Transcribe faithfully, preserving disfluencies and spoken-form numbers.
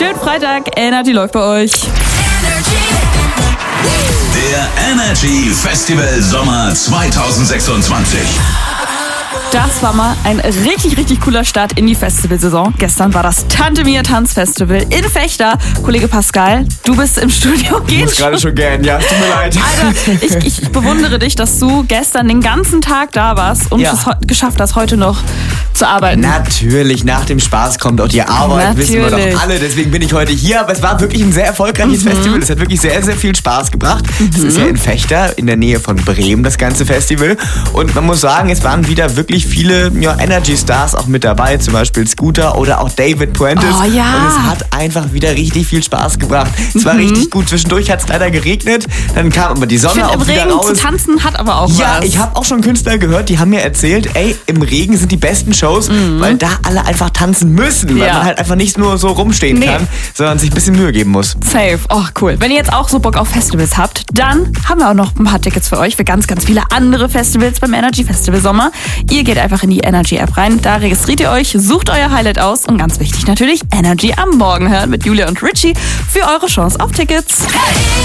Schönen Freitag, Energy läuft bei euch. Der Energy Festival Sommer zwanzig sechsundzwanzig. Das war mal ein richtig, richtig cooler Start in die Festivalsaison. Gestern war das Tante Mia Tanzfestival in Fechter. Kollege Pascal, du bist im Studio. Ich muss gerade schon gern, ja, tut mir leid. Alter, ich, ich bewundere dich, dass du gestern den ganzen Tag da warst und Ja. es he- geschafft hast, heute noch zu arbeiten. Natürlich, nach dem Spaß kommt auch die Arbeit, wissen wir Natürlich. doch alle. Deswegen bin ich heute hier. Aber es war wirklich ein sehr erfolgreiches Festival. Es hat wirklich sehr, sehr viel Spaß gebracht. Es ist ja in Fechter, in der Nähe von Bremen, das ganze Festival. Und man muss sagen, es waren wieder wirklich viele ja, Energy-Stars auch mit dabei. Zum Beispiel Scooter oder auch David Puentes. Oh ja. Und es hat einfach wieder richtig viel Spaß gebracht. Es war richtig gut. Zwischendurch hat es leider geregnet. Dann kam aber die Ich Sonne finde, auch im wieder Regen raus. zu tanzen hat aber auch Ja, was. ich habe auch schon Künstler gehört, die haben mir erzählt, ey, im Regen sind die besten Shows, weil da alle einfach tanzen müssen, weil Ja. man halt einfach nicht nur so rumstehen Nee. kann, sondern sich ein bisschen Mühe geben muss. Safe. Oh, cool. Wenn ihr jetzt auch so Bock auf Festivals habt, dann haben wir auch noch ein paar Tickets für euch für ganz, ganz viele andere Festivals beim Energy Festival Sommer. Ihr geht einfach in die Energy App rein, da registriert ihr euch, sucht euer Highlight aus und ganz wichtig natürlich Energy am Morgen hören mit Julia und Richie für eure Chance auf Tickets.